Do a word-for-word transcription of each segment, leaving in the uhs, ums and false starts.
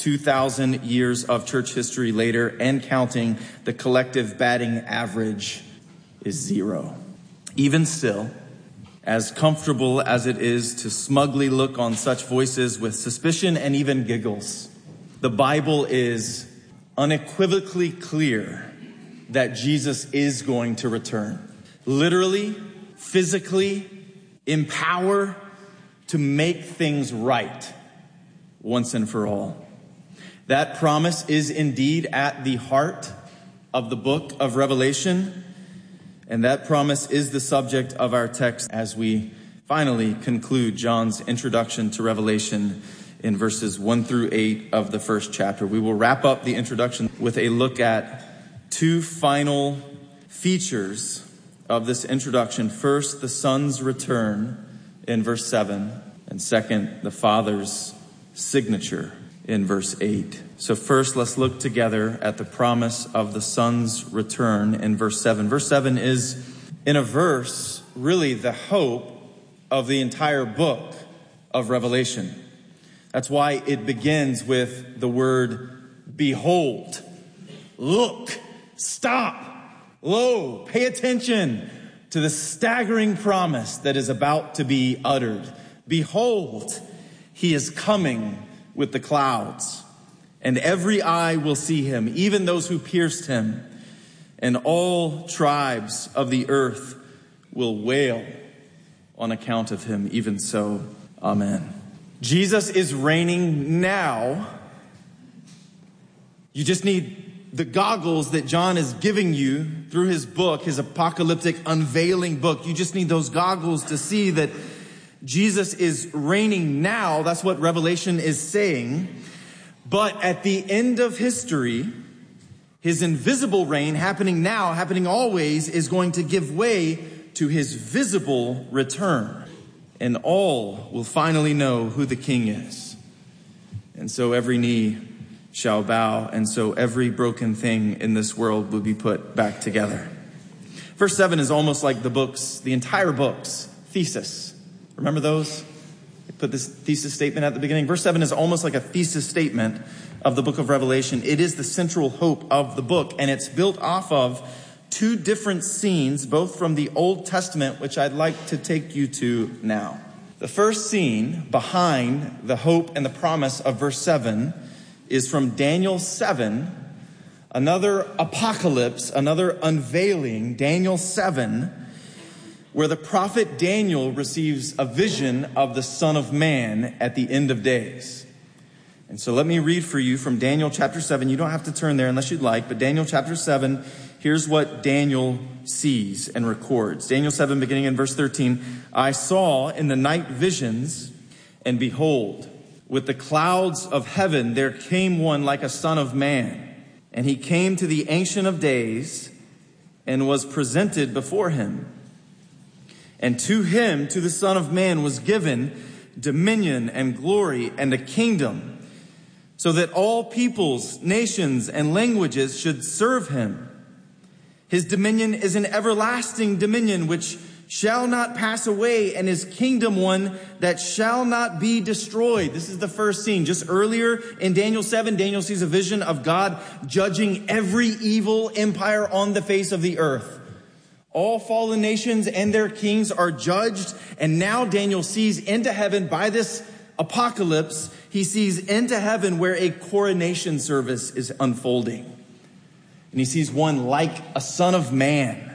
two thousand years of church history later and counting, the collective batting average is zero. Even still, as comfortable as it is to smugly look on such voices with suspicion and even giggles, the Bible is unequivocally clear that Jesus is going to return. Literally, physically, in power to make things right once and for all. That promise is indeed at the heart of the book of Revelation, and that promise is the subject of our text as we finally conclude John's introduction to Revelation in verses one through eight of the first chapter. We will wrap up the introduction with a look at two final features of this introduction. First, the Son's return in verse seven, and second, the Father's signature in verse eight. So first, let's look together at the promise of the Son's return in verse seven. Verse seven is, in a verse, really the hope of the entire book of Revelation. That's why it begins with the word behold, look, stop, lo, pay attention to the staggering promise that is about to be uttered. Behold, he is coming with the clouds, and every eye will see him, even those who pierced him, and all tribes of the earth will wail on account of him. Even so, amen. Jesus is reigning now. You just need the goggles that John is giving you through his book, his apocalyptic unveiling book. You just need those goggles to see that Jesus is reigning now. That's what Revelation is saying. But at the end of history, his invisible reign, happening now, happening always, is going to give way to his visible return. And all will finally know who the king is. And so every knee shall bow, and so every broken thing in this world will be put back together. Verse seven is almost like the book's, the entire book's thesis. Remember those? I put this thesis statement at the beginning. Verse seven is almost like a thesis statement of the book of Revelation. It is the central hope of the book, and it's built off of two different scenes, both from the Old Testament, which I'd like to take you to now. The first scene behind the hope and the promise of verse seven is from Daniel seven, another apocalypse, another unveiling, Daniel seven, where the prophet Daniel receives a vision of the Son of Man at the end of days. And so let me read for you from Daniel chapter seven. You don't have to turn there unless you'd like, but Daniel chapter seven, here's what Daniel sees and records. Daniel seven, beginning in verse thirteen, I saw in the night visions, and behold, with the clouds of heaven there came one like a son of man. And he came to the Ancient of Days and was presented before him. And to him, to the Son of Man, was given dominion and glory and a kingdom, so that all peoples, nations, and languages should serve him. His dominion is an everlasting dominion which shall not pass away, and his kingdom one that shall not be destroyed. This is the first scene. Just earlier in Daniel seven, Daniel sees a vision of God judging every evil empire on the face of the earth. All fallen nations and their kings are judged, and now Daniel sees into heaven by this apocalypse. He sees into heaven where a coronation service is unfolding. And he sees one like a son of man,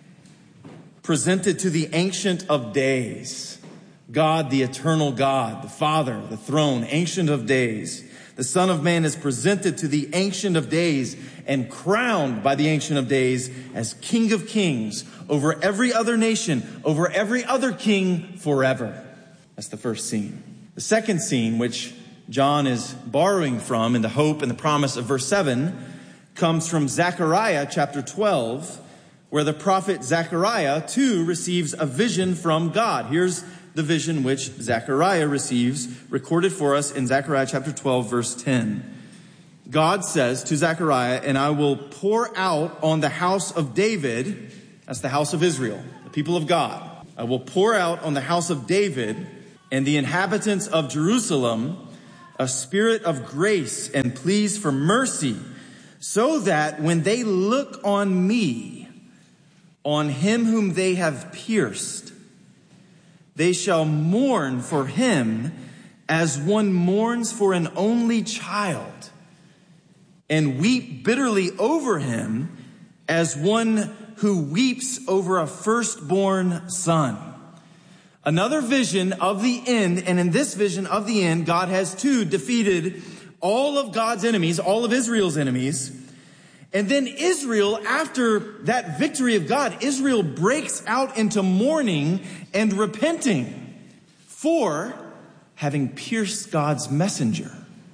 presented to the Ancient of Days. God, the eternal God, the Father, the throne, Ancient of Days. The Son of Man is presented to the Ancient of Days and crowned by the Ancient of Days as King of Kings over every other nation, over every other king forever. That's the first scene. The second scene, which John is borrowing from in the hope and the promise of verse seven, comes from Zechariah chapter twelve, where the prophet Zechariah too receives a vision from God. Here's the vision which Zechariah receives, recorded for us in Zechariah chapter twelve, verse ten. God says to Zechariah, and I will pour out on the house of David, that's the house of Israel, the people of God. I will pour out on the house of David and the inhabitants of Jerusalem a spirit of grace and pleas for mercy, so that when they look on me, on him whom they have pierced, they shall mourn for him as one mourns for an only child, and weep bitterly over him as one who weeps over a firstborn son. Another vision of the end, and in this vision of the end, God has too defeated all of God's enemies, all of Israel's enemies. And then Israel, after that victory of God, Israel breaks out into mourning and repenting for having pierced God's messenger,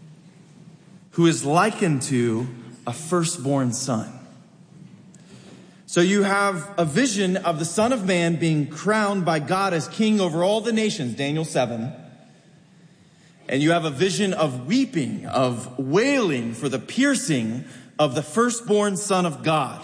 who is likened to a firstborn son. So you have a vision of the Son of Man being crowned by God as king over all the nations, Daniel seven. And you have a vision of weeping, of wailing for the piercing of the firstborn Son of God.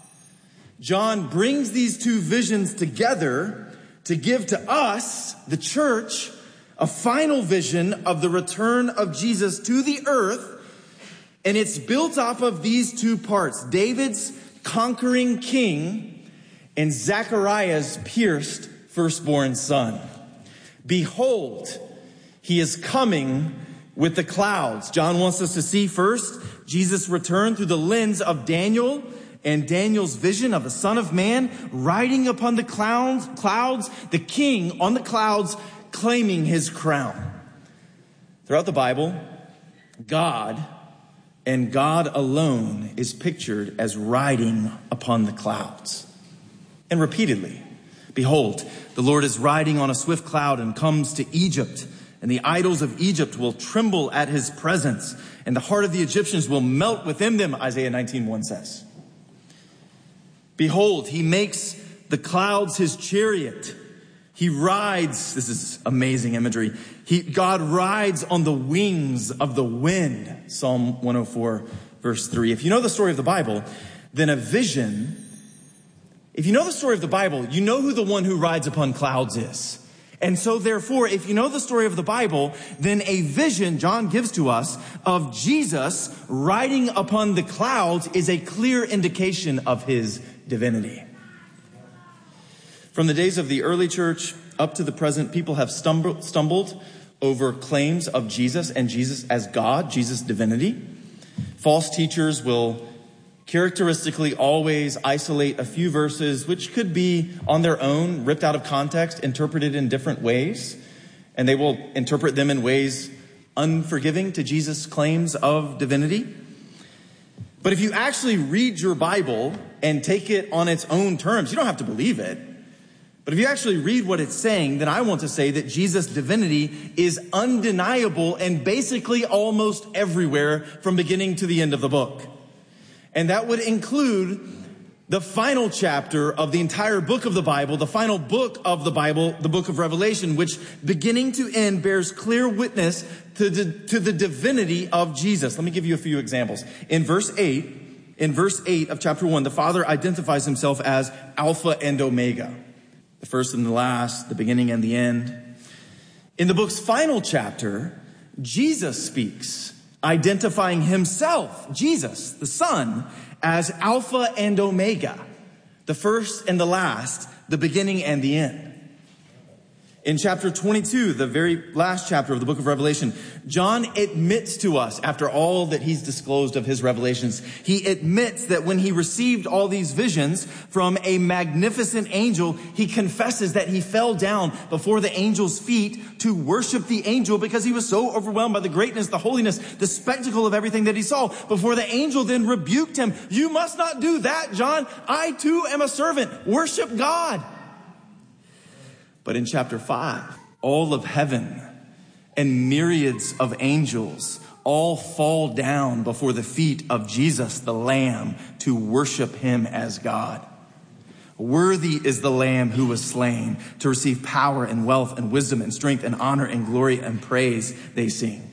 John brings these two visions together to give to us, the church, a final vision of the return of Jesus to the earth. And it's built off of these two parts: David's conquering king and Zechariah's pierced firstborn son. Behold, he is coming with the clouds. John wants us to see first Jesus' return through the lens of Daniel and Daniel's vision of the Son of Man riding upon the clouds, clouds, the king on the clouds claiming his crown. Throughout the Bible, God and God alone is pictured as riding upon the clouds. And repeatedly, behold, the Lord is riding on a swift cloud and comes to Egypt, and the idols of Egypt will tremble at his presence, and the heart of the Egyptians will melt within them, Isaiah nineteen one says. Behold, he makes the clouds his chariot. He rides, this is amazing imagery. He, God rides on the wings of the wind. Psalm one oh four, verse three. If you know the story of the Bible, then a vision, if you know the story of the Bible, you know who the one who rides upon clouds is. And so therefore, if you know the story of the Bible, then a vision John gives to us of Jesus riding upon the clouds is a clear indication of his divinity. From the days of the early church up to the present, people have stumbled, stumbled over claims of Jesus and Jesus as God, Jesus' divinity. False teachers will characteristically always isolate a few verses, which could be on their own, ripped out of context, interpreted in different ways. And they will interpret them in ways unforgiving to Jesus' claims of divinity. But if you actually read your Bible and take it on its own terms, you don't have to believe it. But if you actually read what it's saying, then I want to say that Jesus' divinity is undeniable and basically almost everywhere from beginning to the end of the book. And that would include the final chapter of the entire book of the Bible, the final book of the Bible, the book of Revelation, which beginning to end bears clear witness to the, to the divinity of Jesus. Let me give you a few examples. In verse eight, in verse eight of chapter one, the Father identifies himself as Alpha and Omega, the first and the last, the beginning and the end. In the book's final chapter, Jesus speaks, identifying himself, Jesus, the Son, as Alpha and Omega, the first and the last, the beginning and the end. In chapter twenty-two, the very last chapter of the book of Revelation, John admits to us, after all that he's disclosed of his revelations, he admits that when he received all these visions from a magnificent angel, he confesses that he fell down before the angel's feet to worship the angel because he was so overwhelmed by the greatness, the holiness, the spectacle of everything that he saw. Before the angel then rebuked him, "You must not do that, John. I too am a servant. Worship God." But in chapter five, all of heaven and myriads of angels all fall down before the feet of Jesus, the Lamb, to worship him as God. Worthy is the Lamb who was slain to receive power and wealth and wisdom and strength and honor and glory and praise, they sing.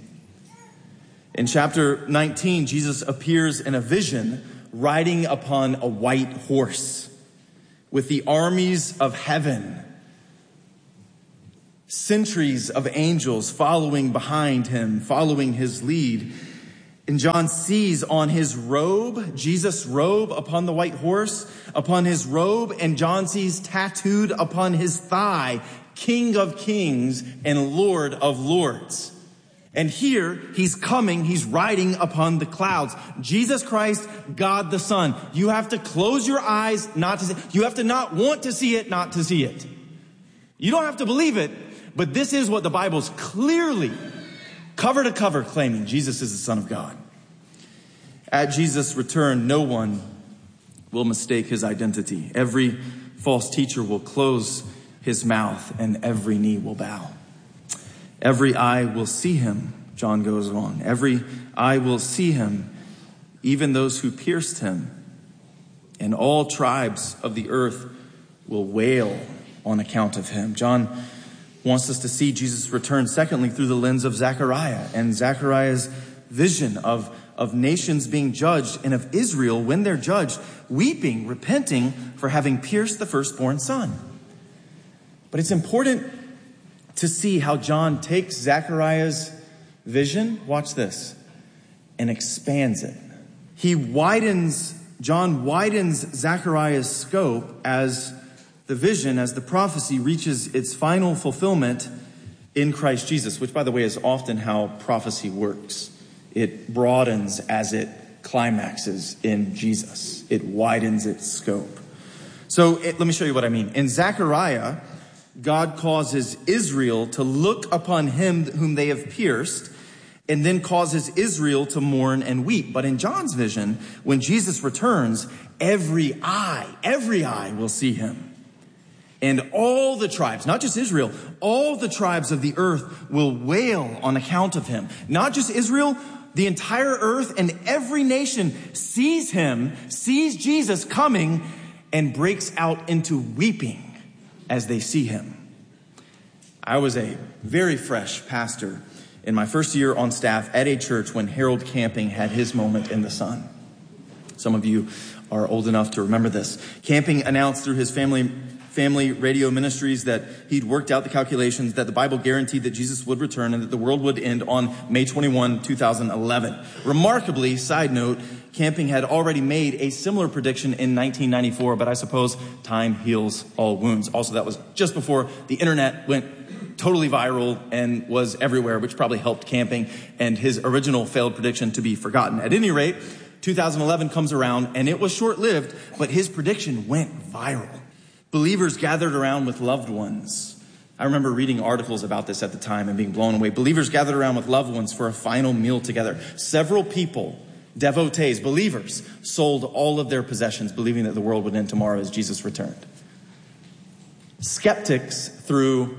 In chapter nineteen, Jesus appears in a vision riding upon a white horse with the armies of heaven centuries of angels following behind him, following his lead. And John sees on his robe, Jesus' robe upon the white horse, upon his robe, and John sees tattooed upon his thigh, King of Kings and Lord of Lords. And here he's coming, he's riding upon the clouds. Jesus Christ, God the Son. You have to close your eyes not to see it. You have to not want to see it, not to see it. You don't have to believe it, but this is what the Bible's clearly, cover to cover, claiming. Jesus is the Son of God. At Jesus' return, no one will mistake his identity. Every false teacher will close his mouth and every knee will bow. Every eye will see him, John goes on. Every eye will see him, even those who pierced him. And all tribes of the earth will wail on account of him. John wants us to see Jesus return, secondly, through the lens of Zechariah and Zechariah's vision of, of nations being judged and of Israel, when they're judged, weeping, repenting for having pierced the firstborn son. But it's important to see how John takes Zechariah's vision, watch this, and expands it. He widens, John widens Zechariah's scope as the vision, as the prophecy reaches its final fulfillment in Christ Jesus, which, by the way, is often how prophecy works. It broadens as it climaxes in Jesus. It widens its scope. So it, let me show you what I mean. In Zechariah, God causes Israel to look upon him whom they have pierced, and then causes Israel to mourn and weep. But in John's vision, when Jesus returns, every eye, every eye will see him. And all the tribes, not just Israel, all the tribes of the earth will wail on account of him. Not just Israel, the entire earth and every nation sees him, sees Jesus coming, and breaks out into weeping as they see him. I was a very fresh pastor in my first year on staff at a church when Harold Camping had his moment in the sun. Some of you are old enough to remember this. Camping announced through his family family radio ministries that he'd worked out the calculations that the Bible guaranteed that Jesus would return and that the world would end on May twenty-first, two thousand eleven. Remarkably, side note, Camping had already made a similar prediction in nineteen ninety-four, but I suppose time heals all wounds. Also, that was just before the internet went totally viral and was everywhere, which probably helped Camping and his original failed prediction to be forgotten. At any rate, two thousand eleven comes around and it was short-lived, but his prediction went viral. Believers gathered around with loved ones. I remember reading articles about this at the time and being blown away. Believers gathered around with loved ones for a final meal together. Several people, devotees, believers, sold all of their possessions, believing that the world would end tomorrow as Jesus returned. Skeptics threw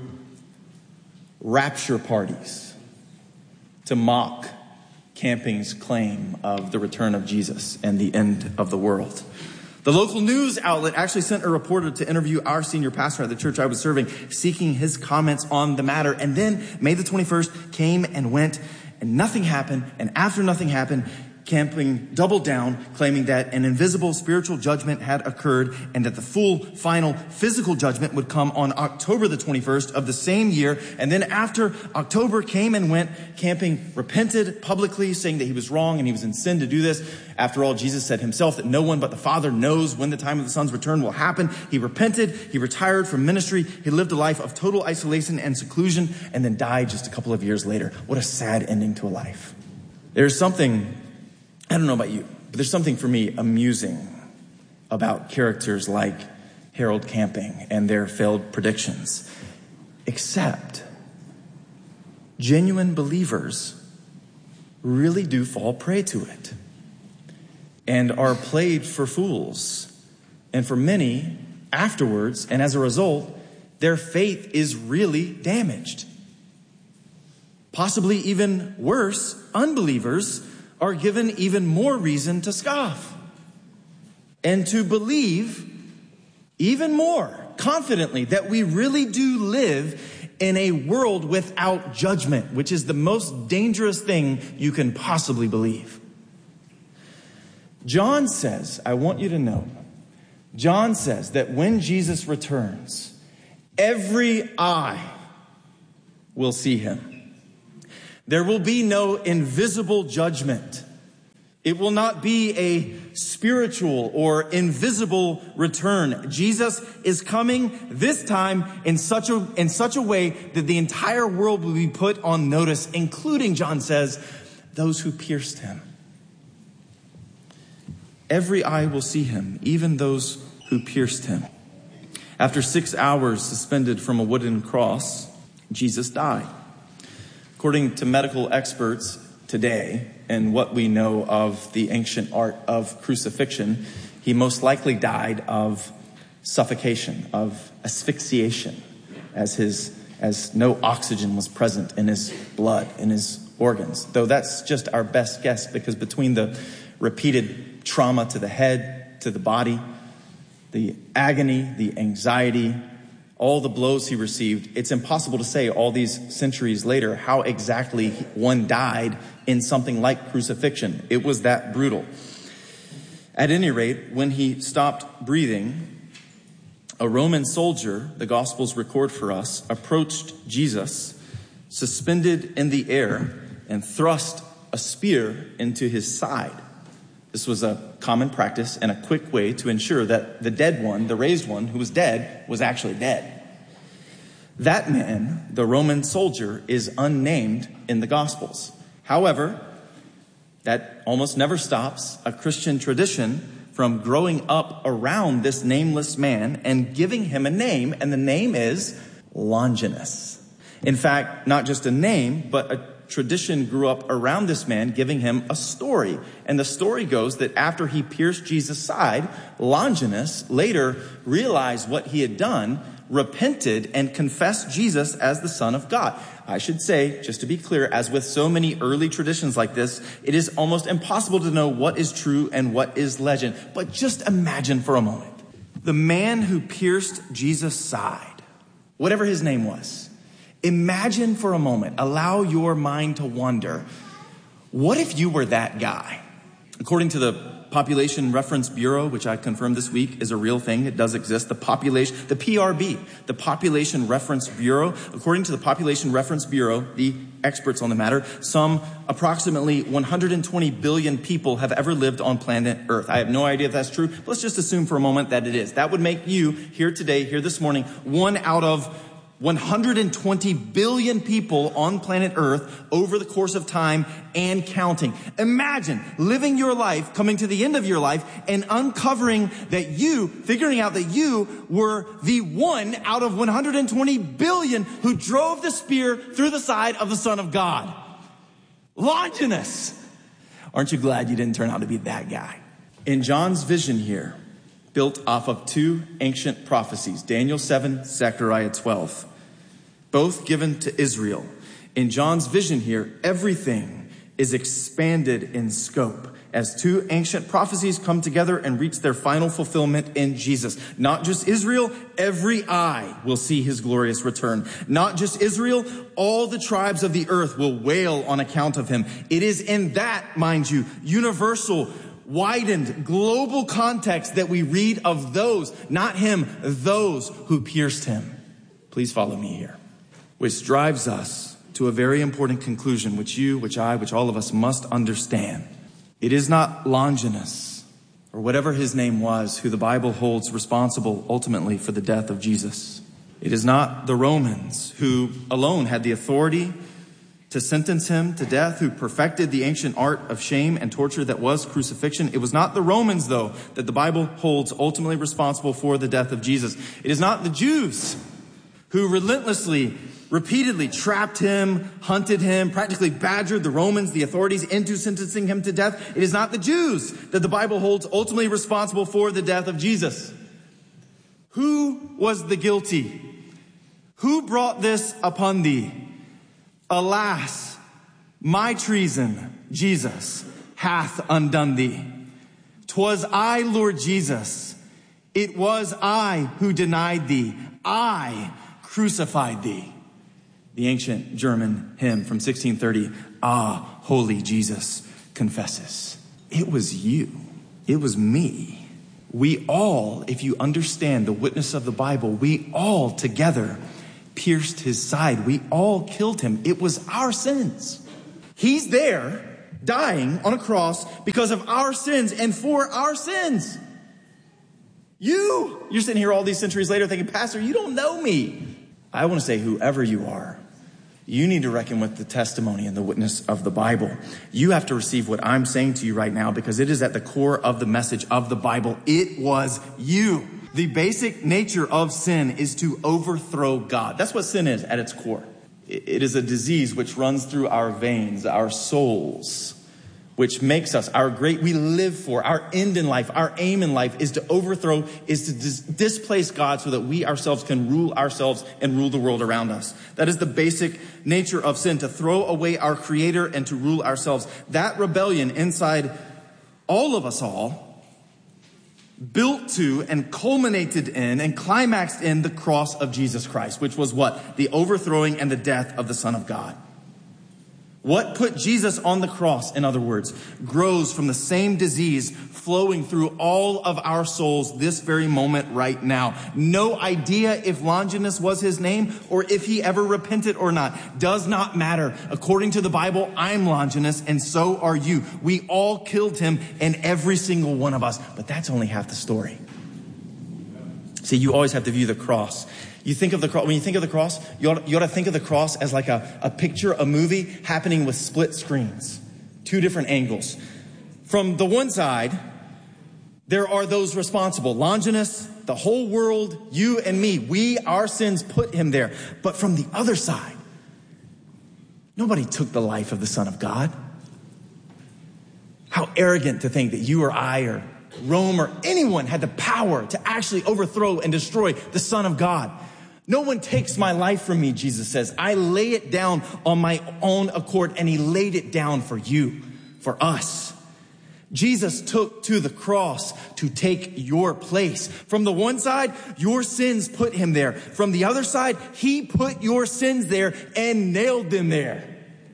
rapture parties to mock Camping's claim of the return of Jesus and the end of the world. The local news outlet actually sent a reporter to interview our senior pastor at the church I was serving, seeking his comments on the matter. And then May the twenty-first came and went, and nothing happened. And after nothing happened, Camping doubled down, claiming that an invisible spiritual judgment had occurred and that the full, final physical judgment would come on October the twenty-first of the same year. And then after October came and went, Camping repented publicly, saying that he was wrong and he was in sin to do this. After all, Jesus said himself that no one but the Father knows when the time of the Son's return will happen. He repented, he retired from ministry, he lived a life of total isolation and seclusion, and then died just a couple of years later. What a sad ending to a life. There's something, I don't know about you, but there's something for me amusing about characters like Harold Camping and their failed predictions. Except genuine believers really do fall prey to it and are played for fools. And for many, afterwards, and as a result, their faith is really damaged. Possibly even worse, unbelievers are given even more reason to scoff and to believe even more confidently that we really do live in a world without judgment, which is the most dangerous thing you can possibly believe. John says, I want you to know, John says that when Jesus returns, every eye, will see him. There will be no invisible judgment. It will not be a spiritual or invisible return. Jesus is coming this time in such a, in such a way that the entire world will be put on notice, including, John says, those who pierced him. Every eye will see him, even those who pierced him. After six hours suspended from a wooden cross, Jesus died. According to medical experts today, and what we know of the ancient art of crucifixion, he most likely died of suffocation, of asphyxiation, as his as no oxygen was present in his blood, in his organs. Though that's just our best guess, because between the repeated trauma to the head, to the body, the agony, the anxiety, all the blows he received, it's impossible to say all these centuries later how exactly one died in something like crucifixion. It was that brutal. At any rate, when he stopped breathing, a Roman soldier, the Gospels record for us, approached Jesus, suspended in the air, and thrust a spear into his side. This was a common practice and a quick way to ensure that the dead one, the raised one who was dead, was actually dead. That man, the Roman soldier, is unnamed in the Gospels. However, that almost never stops a Christian tradition from growing up around this nameless man and giving him a name, and the name is Longinus. In fact, not just a name, but a tradition grew up around this man, giving him a story. And the story goes that after he pierced Jesus' side, Longinus later realized what he had done, repented, and confessed Jesus as the Son of God. I should say, just to be clear, as with so many early traditions like this, it is almost impossible to know what is true and what is legend. But just imagine for a moment, the man who pierced Jesus' side, whatever his name was, imagine for a moment, allow your mind to wander. What if you were that guy? According to the Population Reference Bureau, which I confirmed this week is a real thing, it does exist, the population, the P R B, the Population Reference Bureau, according to the Population Reference Bureau, the experts on the matter, some approximately one hundred twenty billion people have ever lived on planet Earth. I have no idea if that's true, but let's just assume for a moment that it is. That would make you, here today, here this morning, one out of one hundred twenty billion people on planet Earth over the course of time and counting. Imagine living your life, coming to the end of your life, and uncovering that you, figuring out that you were the one out of one hundred twenty billion who drove the spear through the side of the Son of God. Longinus! Aren't you glad you didn't turn out to be that guy? In John's vision here, built off of two ancient prophecies, Daniel seven, Zechariah twelve, both given to Israel. In John's vision here, everything is expanded in scope as two ancient prophecies come together and reach their final fulfillment in Jesus. Not just Israel, every eye will see his glorious return. Not just Israel, all the tribes of the earth will wail on account of him. It is in that, mind you, universal, widened, global context that we read of those, not him, those who pierced him. Please follow me here. Which drives us to a very important conclusion, which you, which I, which all of us must understand. It is not Longinus, or whatever his name was, who the Bible holds responsible ultimately for the death of Jesus. It is not the Romans who alone had the authority to sentence him to death, who perfected the ancient art of shame and torture that was crucifixion. It was not the Romans, though, that the Bible holds ultimately responsible for the death of Jesus. It is not the Jews who relentlessly, repeatedly trapped him, hunted him, practically badgered the Romans, the authorities, into sentencing him to death. It is not the Jews that the Bible holds ultimately responsible for the death of Jesus. Who was the guilty? Who brought this upon thee? Alas, my treason, Jesus, hath undone thee. 'Twas I, Lord Jesus. It was I who denied thee. I crucified thee. The ancient German hymn from sixteen thirty, Ah, Holy Jesus, confesses. It was you. It was me. We all, if you understand the witness of the Bible, we all together pierced his side. We all killed him. It was our sins. He's there dying on a cross because of our sins and for our sins. You, you're sitting here all these centuries later thinking, Pastor, you don't know me. I want to say, whoever you are, you need to reckon with the testimony and the witness of the Bible. You have to receive what I'm saying to you right now because it is at the core of the message of the Bible. It was you. The basic nature of sin is to overthrow God. That's what sin is at its core. It is a disease which runs through our veins, our souls, which makes us our great, we live for, our end in life, our aim in life is to overthrow, is to dis- displace God so that we ourselves can rule ourselves and rule the world around us. That is the basic nature of sin, to throw away our Creator and to rule ourselves. That rebellion inside all of us all built to and culminated in and climaxed in the cross of Jesus Christ, which was what? The overthrowing and the death of the Son of God. What put Jesus on the cross, in other words, grows from the same disease flowing through all of our souls this very moment right now. No idea if Longinus was his name or if he ever repented or not. Does not matter. According to the Bible, I'm Longinus and so are you. We all killed him and every single one of us. But that's only half the story. See, you always have to view the cross. You think of the cross, when you think of the cross, you ought, you ought to think of the cross as like a, a picture, a movie happening with split screens, two different angles. From the one side, there are those responsible. Longinus, the whole world, you and me, we, our sins put him there. But from the other side, nobody took the life of the Son of God. How arrogant to think that you or I or Rome or anyone had the power to actually overthrow and destroy the Son of God. No one takes my life from me, Jesus says. I lay it down on my own accord, and he laid it down for you, for us. Jesus took to the cross to take your place. From the one side, your sins put him there. From the other side, he put your sins there and nailed them there.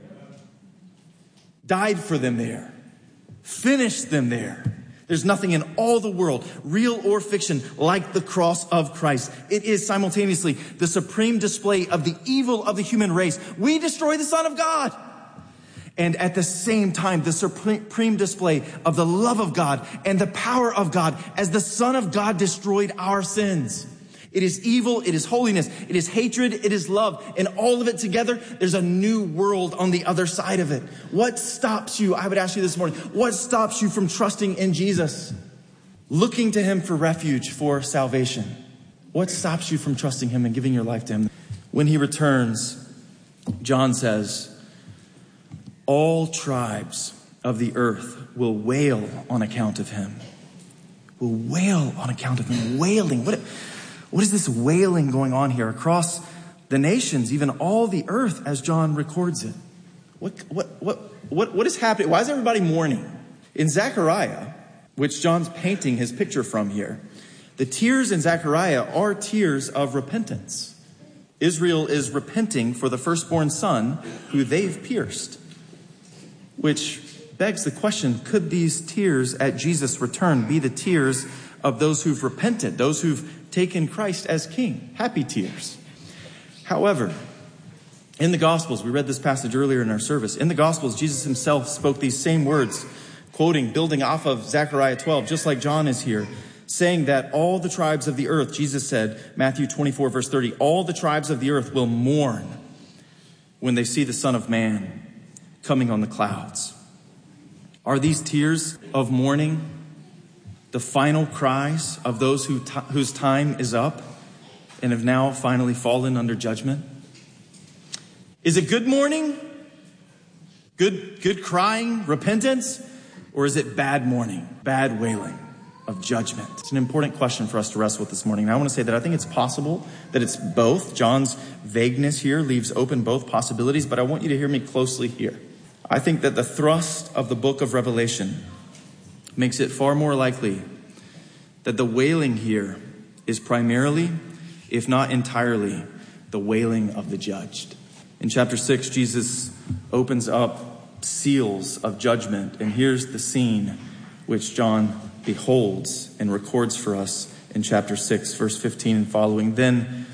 Died for them there. Finished them there. There's nothing in all the world, real or fiction, like the cross of Christ. It is simultaneously the supreme display of the evil of the human race. We destroy the Son of God. And at the same time, the supreme display of the love of God and the power of God as the Son of God destroyed our sins. It is evil, it is holiness, it is hatred, it is love. And all of it together, there's a new world on the other side of it. What stops you, I would ask you this morning, what stops you from trusting in Jesus? Looking to him for refuge, for salvation. What stops you from trusting him and giving your life to him? When he returns, John says, all tribes of the earth will wail on account of him. Will wail on account of him. Wailing. What? What is this wailing going on here across the nations, even all the earth, as John records it? What, what, what, what, what is happening? Why is everybody mourning? In Zechariah, which John's painting his picture from here, the tears in Zechariah are tears of repentance. Israel is repenting for the firstborn son who they've pierced, which begs the question, could these tears at Jesus' return be the tears of those who've repented, those who've taken Christ as king? Happy tears. However, in the Gospels, we read this passage earlier in our service. In the Gospels, Jesus himself spoke these same words, quoting, building off of Zechariah twelve, just like John is here, saying that all the tribes of the earth, Jesus said, Matthew twenty-four, verse thirty, all the tribes of the earth will mourn when they see the Son of Man coming on the clouds. Are these tears of mourning the final cries of those who t- whose time is up and have now finally fallen under judgment? Is it good mourning? Good, good crying, repentance? Or is it bad mourning, bad wailing of judgment? It's an important question for us to wrestle with this morning. And I want to say that I think it's possible that it's both. John's vagueness here leaves open both possibilities, but I want you to hear me closely here. I think that the thrust of the book of Revelation makes it far more likely that the wailing here is primarily, if not entirely, the wailing of the judged. In chapter six, Jesus opens up seals of judgment, and here's the scene which John beholds and records for us in chapter six, verse fifteen and following. Then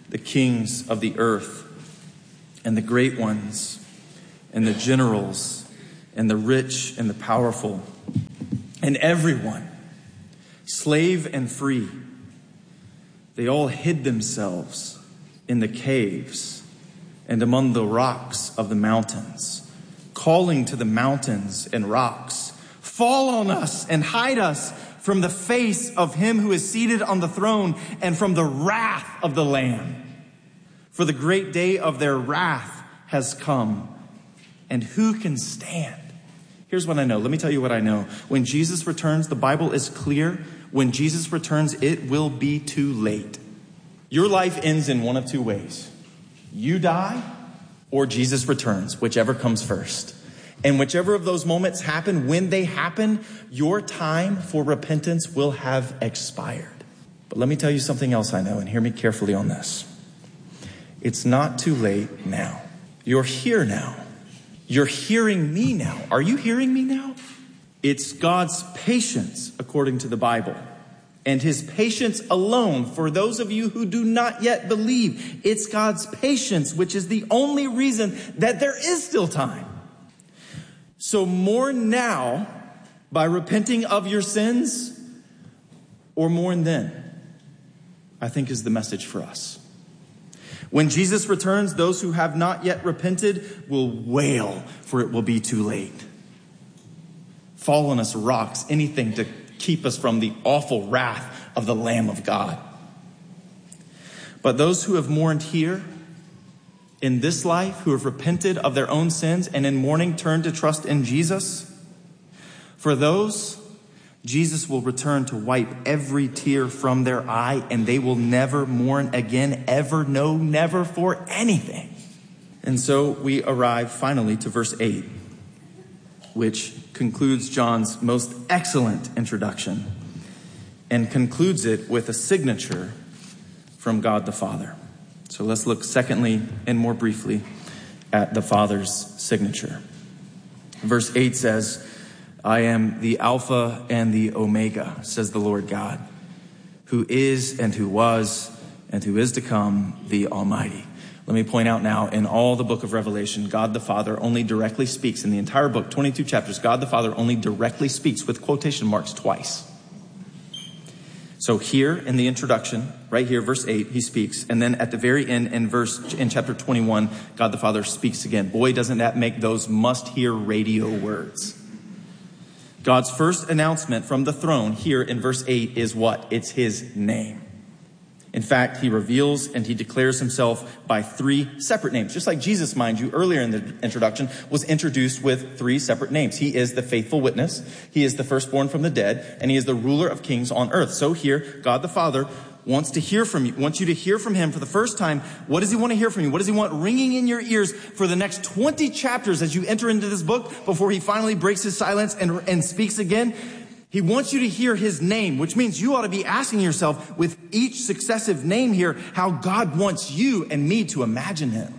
the kings of the earth, and the great ones, and the generals, and the rich and the powerful, and everyone, slave and free. They all hid themselves in the caves and among the rocks of the mountains, calling to the mountains and rocks, fall on us and hide us from the face of him who is seated on the throne and from the wrath of the Lamb. For the great day of their wrath has come, and who can stand? Here's what I know. Let me tell you what I know. When Jesus returns, the Bible is clear. When Jesus returns, it will be too late. Your life ends in one of two ways. You die or Jesus returns, whichever comes first. And whichever of those moments happen, when they happen, your time for repentance will have expired. But let me tell you something else I know, and hear me carefully on this. It's not too late now. You're here now. You're hearing me now. Are you hearing me now? It's God's patience, according to the Bible, and his patience alone for those of you who do not yet believe. It's God's patience, which is the only reason that there is still time. So mourn now by repenting of your sins, or mourn then, I think is the message for us. When Jesus returns, those who have not yet repented will wail, for it will be too late. Fall on us rocks, anything to keep us from the awful wrath of the Lamb of God. But those who have mourned here, in this life, who have repented of their own sins and in mourning turned to trust in Jesus, for those, Jesus will return to wipe every tear from their eye, and they will never mourn again, ever, no, never, for anything. And so we arrive finally to verse eight, which concludes John's most excellent introduction and concludes it with a signature from God the Father. So let's look secondly and more briefly at the Father's signature. Verse eight says, I am the Alpha and the Omega, says the Lord God, who is and who was and who is to come, the Almighty. Let me point out now, in all the book of Revelation, God the Father only directly speaks. In the entire book, twenty-two chapters, God the Father only directly speaks with quotation marks twice. So here in the introduction, right here, verse eight, he speaks. And then at the very end, in verse in chapter twenty-one, God the Father speaks again. Boy, doesn't that make those must-hear radio words. God's first announcement from the throne here in verse eight is what? It's his name. In fact, he reveals and he declares himself by three separate names. Just like Jesus, mind you, earlier in the introduction was introduced with three separate names. He is the faithful witness, he is the firstborn from the dead, and he is the ruler of kings on earth. So here, God the Father wants to hear from you, wants you to hear from him for the first time. What does he want to hear from you? What does he want ringing in your ears for the next twenty chapters as you enter into this book before he finally breaks his silence and, and speaks again? He wants you to hear his name, which means you ought to be asking yourself with each successive name here how God wants you and me to imagine him.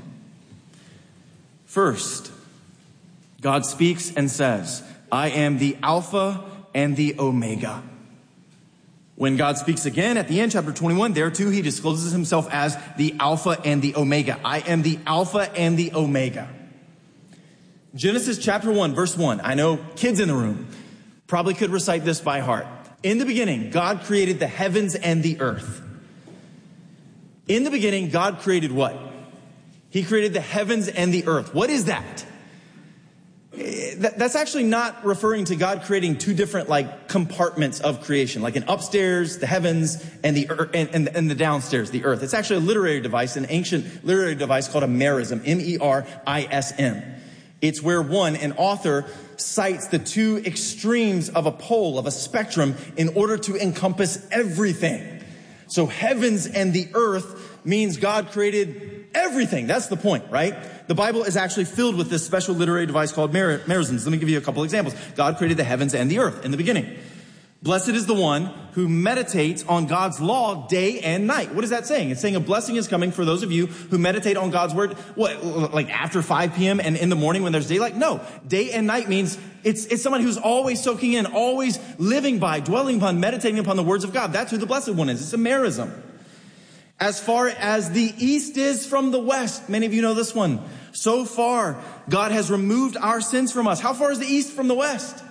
First, God speaks and says, I am the Alpha and the Omega. When God speaks again at the end, chapter twenty-one, there too, he discloses himself as the Alpha and the Omega. I am the Alpha and the Omega. Genesis chapter one, verse one. I know kids in the room probably could recite this by heart. In the beginning, God created the heavens and the earth. In the beginning, God created what? He created the heavens and the earth. What is that? That's actually not referring to God creating two different like compartments of creation, like an upstairs, the heavens, and the earth, and, and, and the downstairs, the earth. It's actually a literary device, an ancient literary device called a merism, M E R I S M. It's where one, an author, cites the two extremes of a pole, of a spectrum, in order to encompass everything. So heavens and the earth means God created everything. That's the point, right? The Bible is actually filled with this special literary device called mer- merisms. Let me give you a couple examples. God created the heavens and the earth in the beginning. Blessed is the one who meditates on God's law day and night. What is that saying? It's saying a blessing is coming for those of you who meditate on God's word, what, like after five p.m. and in the morning when there's daylight? No. Day and night means it's, it's someone who's always soaking in, always living by, dwelling upon, meditating upon the words of God. That's who the blessed one is. It's a merism. As far as the east is from the west. Many of you know this one. So far, God has removed our sins from us. How far is the east from the west?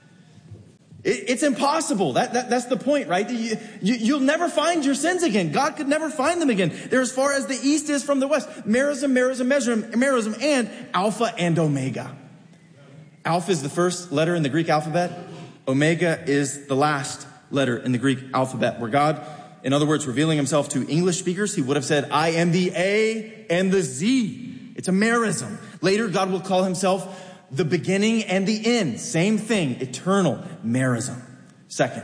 It, it's impossible. That, that, that's the point, right? You, you, you'll never find your sins again. God could never find them again. They're as far as the east is from the west. Merizim, Merizim, Merizim, Merizim, and Alpha and Omega. Alpha is the first letter in the Greek alphabet. Omega is the last letter in the Greek alphabet, where God, in other words, revealing himself to English speakers, he would have said, I am the A and the Z. It's a merism. Later, God will call himself the beginning and the end. Same thing, eternal merism. Second,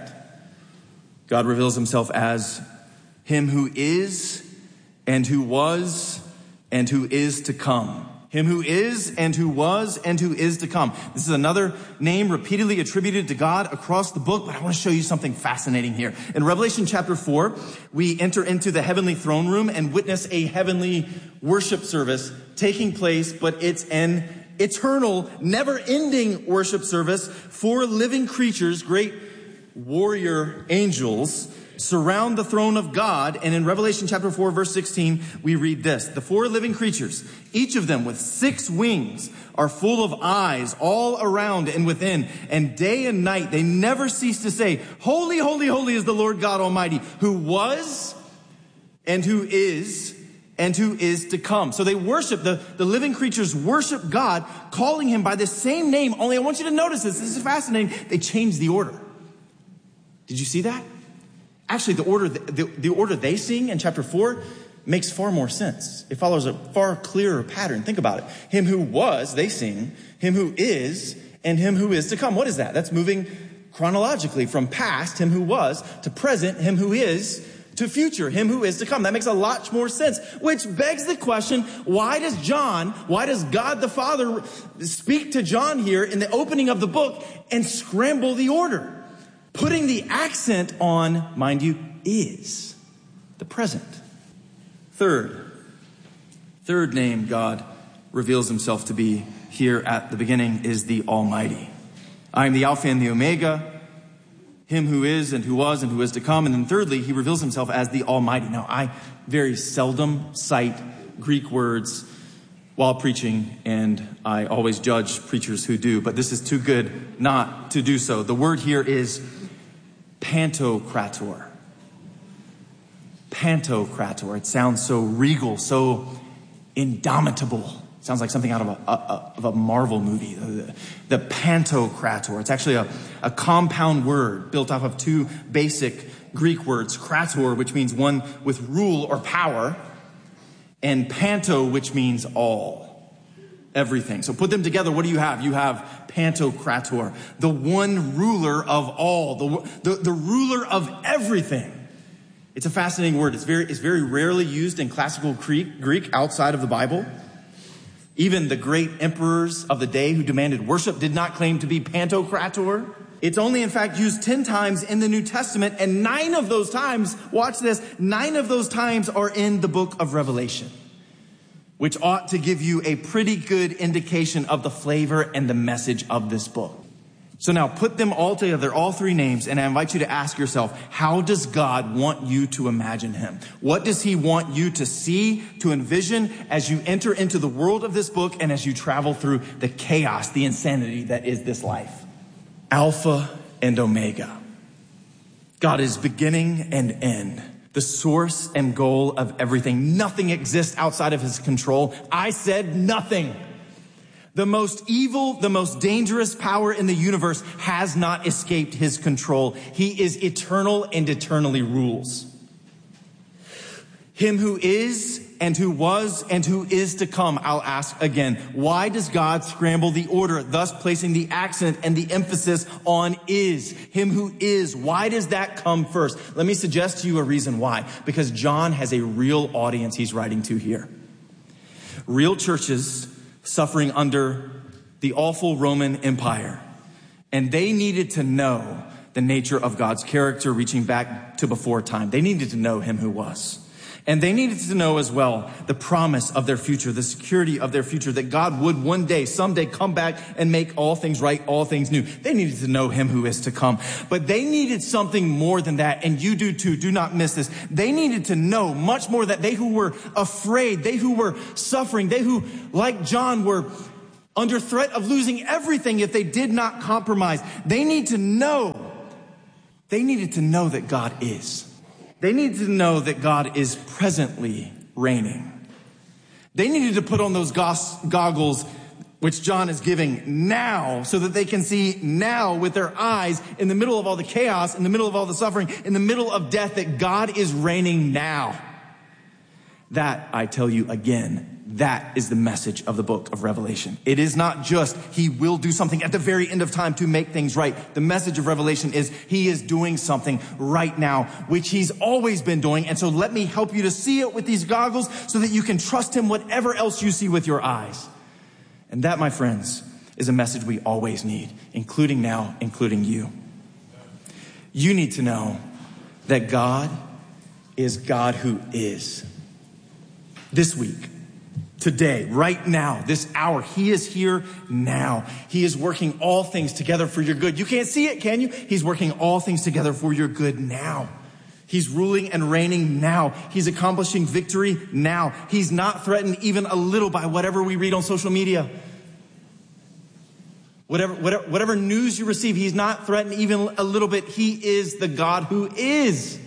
God reveals himself as him who is and who was and who is to come. Him who is and who was and who is to come. This is another name repeatedly attributed to God across the book, but I want to show you something fascinating here. In Revelation chapter four, we enter into the heavenly throne room and witness a heavenly worship service taking place, but it's an eternal, never-ending worship service. Four living creatures, great warrior angels, surround the throne of God. And in Revelation chapter four, verse sixteen, we read this. The four living creatures, each of them with six wings, are full of eyes all around and within. And day and night, they never cease to say, holy, holy, holy is the Lord God Almighty, who was and who is and who is to come. So they worship, the, the living creatures worship God, calling him by the same name. Only I want you to notice this. This is fascinating. They changed the order. Did you see that? Actually, the order the, the order they sing in chapter four makes far more sense. It follows a far clearer pattern. Think about it. Him who was, they sing. Him who is, and him who is to come. What is that? That's moving chronologically from past, him who was, to present, him who is, to future, him who is to come. That makes a lot more sense, which begs the question, why does John, why does God the Father speak to John here in the opening of the book and scramble the order? Putting the accent on, mind you, is the present. Third, third name God reveals himself to be here at the beginning is the Almighty. I am the Alpha and the Omega, him who is and who was and who is to come. And then thirdly, he reveals himself as the Almighty. Now, I very seldom cite Greek words while preaching, and I always judge preachers who do, but this is too good not to do so. The word here is Pantocrator. Pantocrator. It sounds so regal, so indomitable. It sounds like something out of a, a, of a Marvel movie. The, the Pantocrator. It's actually a, a compound word built off of two basic Greek words. Krator, which means one with rule or power, and panto, which means all. Everything. So put them together, what do you have? You have Pantocrator, the one ruler of all, the, the, the ruler of everything. It's a fascinating word. It's very, it's very rarely used in classical Greek, Greek outside of the Bible. Even the great emperors of the day who demanded worship did not claim to be Pantocrator. It's only in fact used ten times in the New Testament, and nine of those times, watch this, nine of those times are in the book of Revelation, which ought to give you a pretty good indication of the flavor and the message of this book. So now put them all together, all three names, and I invite you to ask yourself, how does God want you to imagine him? What does he want you to see, to envision as you enter into the world of this book and as you travel through the chaos, the insanity that is this life? Alpha and Omega. God is beginning and end. The source and goal of everything. Nothing exists outside of his control. I said nothing. The most evil, the most dangerous power in the universe has not escaped his control. He is eternal and eternally rules. Him who is and who was and who is to come, I'll ask again, why does God scramble the order, thus placing the accent and the emphasis on is? Him who is, why does that come first? Let me suggest to you a reason why. Because John has a real audience he's writing to here. Real churches suffering under the awful Roman Empire. And they needed to know the nature of God's character reaching back to before time. They needed to know him who was. And they needed to know as well the promise of their future, the security of their future, that God would one day, someday come back and make all things right, all things new. They needed to know him who is to come. But they needed something more than that, and you do too. Do not miss this. They needed to know much more, that they who were afraid, they who were suffering, they who, like John, were under threat of losing everything if they did not compromise. They need to know, they needed to know that God is. They needed to know that God is presently reigning. They needed to put on those goggles, which John is giving now, so that they can see now with their eyes, in the middle of all the chaos, in the middle of all the suffering, in the middle of death, that God is reigning now. That, I tell you again, that is the message of the book of Revelation. It is not just he will do something at the very end of time to make things right. The message of Revelation is he is doing something right now, which he's always been doing. And so let me help you to see it with these goggles so that you can trust him whatever else you see with your eyes. And that, my friends, is a message we always need, including now, including you. You need to know that God is God who is. This week, today, right now, this hour, he is here now. He is working all things together for your good. You can't see it, can you? He's working all things together for your good now. He's ruling and reigning now. He's accomplishing victory now. He's not threatened even a little by whatever we read on social media. Whatever, whatever, whatever news you receive, he's not threatened even a little bit. He is the God who is.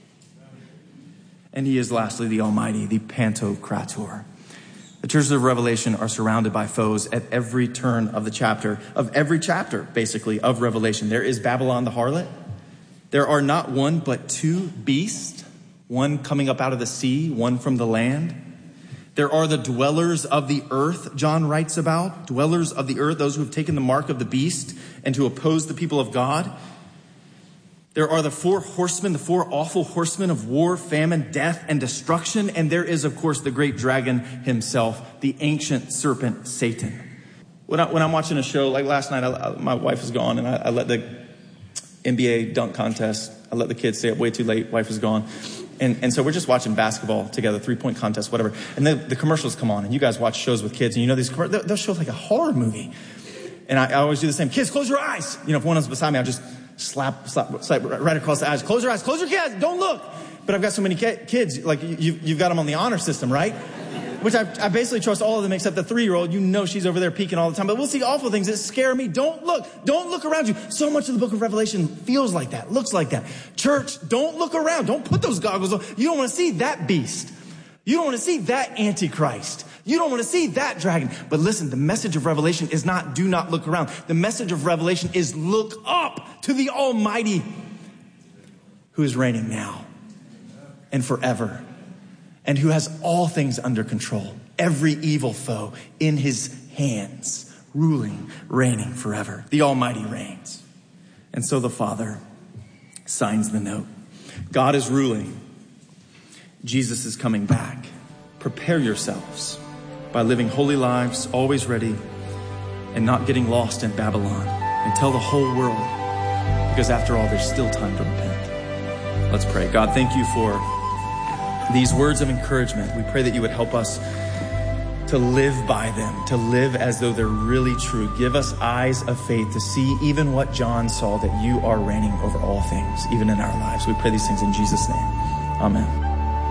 And he is lastly the Almighty, the Pantocrator. The churches of Revelation are surrounded by foes at every turn of the chapter, of every chapter, basically, of Revelation. There is Babylon the harlot. There are not one, but two beasts, one coming up out of the sea, one from the land. There are the dwellers of the earth, John writes about, dwellers of the earth, those who have taken the mark of the beast and to oppose the people of God. There are the four horsemen, the four awful horsemen of war, famine, death, and destruction. And there is, of course, the great dragon himself, the ancient serpent, Satan. When, I, when I'm watching a show, like last night, I, I, my wife is gone, and I, I let the N B A dunk contest, I let the kids stay up way too late, wife is gone. And, and so we're just watching basketball together, three-point contest, whatever. And then the commercials come on, and you guys watch shows with kids, and you know these they'll, they'll show like a horror movie. And I, I always do the same. Kids, close your eyes. You know, if one is beside me, I'll just slap, slap, slap right across the eyes. Close your eyes. Close your eyes. Don't look. But I've got so many kids, like you've, you've got them on the honor system, right? Which I, I basically trust all of them except the three-year-old. You know she's over there peeking all the time. But we'll see awful things that scare me. Don't look. Don't look around you. So much of the book of Revelation feels like that, looks like that. Church, don't look around. Don't put those goggles on. You don't want to see that beast. You don't want to see that Antichrist. You don't want to see that dragon. But listen, the message of Revelation is not do not look around. The message of Revelation is look up to the Almighty who is reigning now and forever and who has all things under control, every evil foe in his hands, ruling, reigning forever. The Almighty reigns. And so the Father signs the note. God is ruling. Jesus is coming back. Prepare yourselves by living holy lives, always ready, and not getting lost in Babylon. And tell the whole world, because after all, there's still time to repent. Let's pray. God, thank you for these words of encouragement. We pray that you would help us to live by them, to live as though they're really true. Give us eyes of faith to see even what John saw, that you are reigning over all things, even in our lives. We pray these things in Jesus' name. Amen.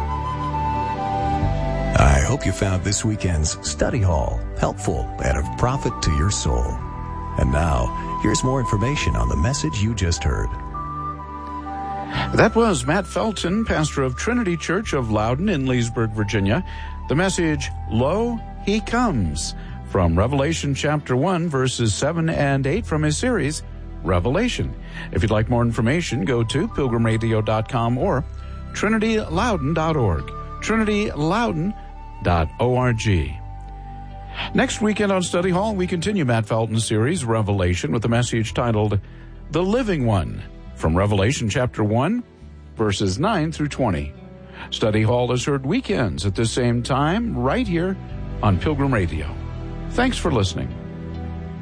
I hope you found this weekend's study hall helpful and of profit to your soul. And now, here's more information on the message you just heard. That was Matt Felton, pastor of Trinity Church of Loudon in Leesburg, Virginia. The message, Lo, He Comes, from Revelation chapter one, verses seven and eight from his series, Revelation. If you'd like more information, go to pilgrim radio dot com or trinity loudon dot org. trinity loudon dot org. Next weekend on Study Hall, we continue Matt Felton's series, Revelation, with a message titled, The Living One, from Revelation chapter one, verses nine through twenty. Study Hall is heard weekends at the same time, right here on Pilgrim Radio. Thanks for listening.